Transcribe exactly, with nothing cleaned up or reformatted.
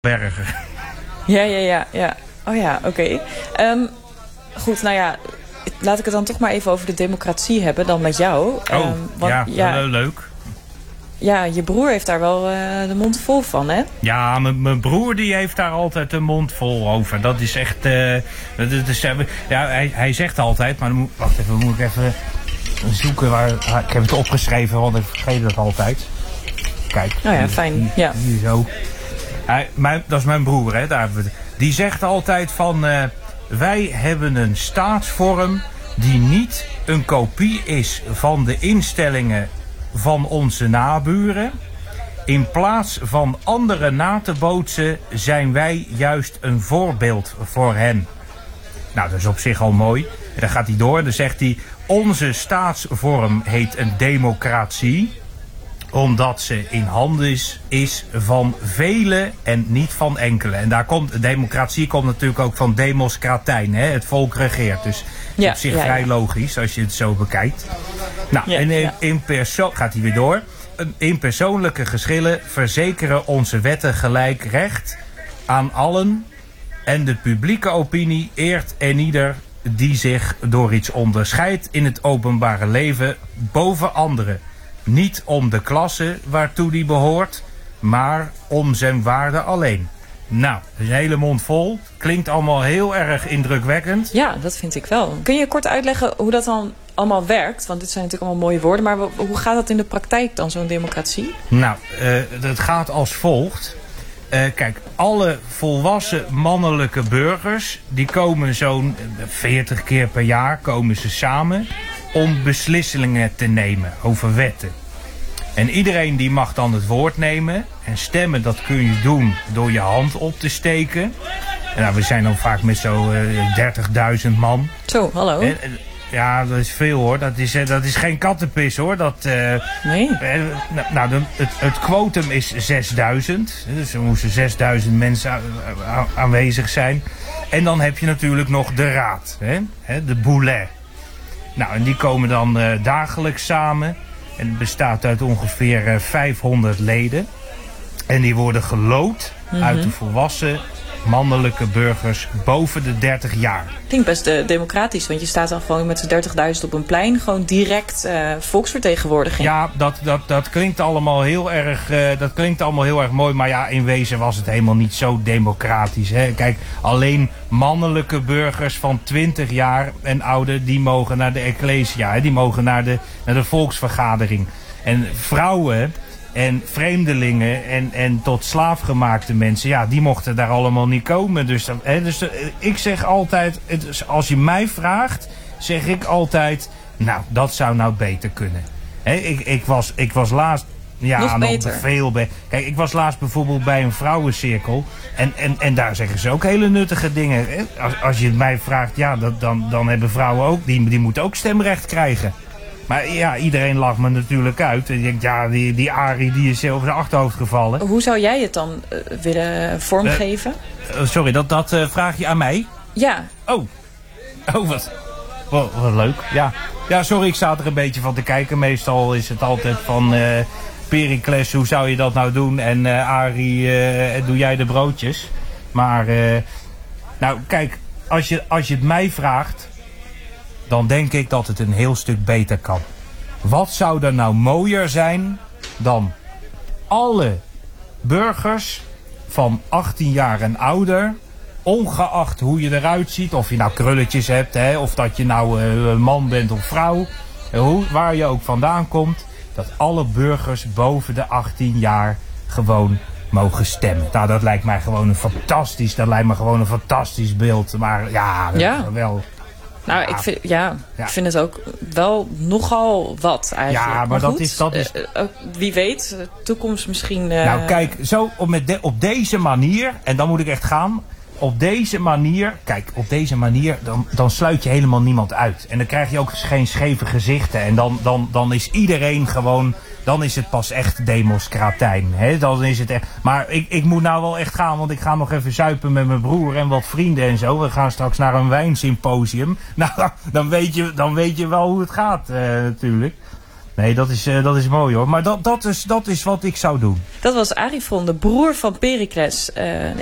Bergen. Ja, ja, ja, ja. Oh ja, oké. Okay. Um, goed, nou ja, laat ik het dan toch maar even over de democratie hebben dan met jou. Oh, um, want, ja, ja, leuk. Ja, je broer heeft daar wel uh, de mond vol van, hè? Ja, mijn broer die heeft daar altijd de mond vol over. Dat is echt... Uh, dat is, uh, ja, hij, hij zegt altijd, maar dan moet, wacht even, moet ik even zoeken waar... Ah, ik heb het opgeschreven, want ik vergeet het altijd. Kijk. Oh ja, fijn. Hier, ja. hier zo. Hij, mijn, dat is mijn broer, hè. Daar, die zegt altijd van... Uh, wij hebben een staatsvorm die niet een kopie is van de instellingen van onze naburen. In plaats van anderen na te bootsen zijn wij juist een voorbeeld voor hen. Nou, dat is op zich al mooi. En dan gaat hij door. Dan zegt hij... Onze staatsvorm heet een democratie. Omdat ze in handen is, is van velen en niet van enkele. En daar komt, democratie komt natuurlijk ook van demoscratijn. Hè? Het volk regeert. Dus ja, op zich ja, vrij ja. logisch als je het zo bekijkt. Nou, ja, en in, ja. in perso- gaat hij weer door. In persoonlijke geschillen verzekeren onze wetten gelijk recht aan allen. En de publieke opinie eert en ieder die zich door iets onderscheidt in het openbare leven boven anderen. Niet om de klasse waartoe die behoort, maar om zijn waarde alleen. Nou, dat is een hele mond vol. Klinkt allemaal heel erg indrukwekkend. Ja, dat vind ik wel. Kun je kort uitleggen hoe dat dan allemaal werkt? Want dit zijn natuurlijk allemaal mooie woorden. Maar hoe gaat dat in de praktijk dan, zo'n democratie? Nou, uh, het gaat als volgt. Uh, kijk, alle volwassen mannelijke burgers... die komen zo'n veertig keer per jaar komen ze samen... om beslissingen te nemen over wetten. En iedereen die mag dan het woord nemen. En stemmen, dat kun je doen door je hand op te steken. En nou, we zijn dan vaak met zo'n uh, dertigduizend man. Zo, hallo. En, ja, dat is veel hoor. Dat is, dat is geen kattenpis hoor. Dat, uh, nee. Uh, nou, de, het, het quotum is zesduizend. Dus er moesten zesduizend mensen a- aanwezig zijn. En dan heb je natuurlijk nog de raad. Hè? De boulet. Nou, en die komen dan uh, dagelijks samen. En het bestaat uit ongeveer uh, vijfhonderd leden. En die worden geloot mm-hmm. uit de volwassen mannelijke burgers boven de dertig jaar. Klinkt best uh, democratisch, want je staat dan gewoon met z'n dertigduizend op een plein. Gewoon direct uh, volksvertegenwoordiging. Ja, dat, dat, dat klinkt allemaal heel erg, uh, dat klinkt allemaal heel erg mooi. Maar ja, in wezen was het helemaal niet zo democratisch. Hè? Kijk, alleen mannelijke burgers van twintig jaar en ouder, die mogen naar de ecclesia. Hè? Die mogen naar de, naar de volksvergadering. En vrouwen en vreemdelingen en, en tot slaafgemaakte mensen, ja, die mochten daar allemaal niet komen. Dus, hè, dus ik zeg altijd, het, als je mij vraagt, zeg ik altijd, nou, dat zou nou beter kunnen. Hè, ik, ik, was, ik was laatst, ja, nog beter. Nog veel beter. Kijk, ik was laatst bijvoorbeeld bij een vrouwencirkel en, en, en daar zeggen ze ook hele nuttige dingen. Hè. Als, als je het mij vraagt, ja, dat, dan, dan hebben vrouwen ook, die, die moeten ook stemrecht krijgen. Maar ja, iedereen lacht me natuurlijk uit. En je denkt, ja, die, die Arie die is over zijn achterhoofd gevallen. Hoe zou jij het dan uh, willen vormgeven? Uh, uh, sorry, dat, dat uh, vraag je aan mij? Ja. Oh, oh wat, wat, wat leuk. Ja. ja, sorry, ik sta er een beetje van te kijken. Meestal is het altijd van uh, Pericles, hoe zou je dat nou doen? En uh, Arie, uh, doe jij de broodjes? Maar, uh, nou kijk, als je, als je het mij vraagt, dan denk ik dat het een heel stuk beter kan. Wat zou er nou mooier zijn dan alle burgers van achttien jaar en ouder, ongeacht hoe je eruit ziet, of je nou krulletjes hebt, hè, of dat je nou uh, man bent of vrouw, hoe, waar je ook vandaan komt, dat alle burgers boven de achttien jaar gewoon mogen stemmen. Nou, dat lijkt mij gewoon een fantastisch, dat lijkt me gewoon een fantastisch beeld. Maar ja, ja. wel. Nou, ja. ik vind, ja, ja. ik vind het ook wel nogal wat eigenlijk. Ja, maar, maar dat goed, is... Dat is... Uh, uh, wie weet, de toekomst misschien... Uh... Nou kijk, zo op, met de, op deze manier, en dan moet ik echt gaan, op deze manier, kijk, op deze manier, dan, dan sluit je helemaal niemand uit. En dan krijg je ook geen scheve gezichten. En dan, dan, dan is iedereen gewoon, dan is het pas echt demoscratijn. Hè? Dan is het echt. Maar ik, ik moet nou wel echt gaan, want ik ga nog even zuipen met mijn broer en wat vrienden en zo. We gaan straks naar een wijnsymposium. Nou, dan weet je, dan weet je wel hoe het gaat, uh, natuurlijk. Nee, dat is, uh, dat is mooi hoor. Maar dat, dat, is, dat is wat ik zou doen. Dat was Arifron, de broer van Pericles. Uh,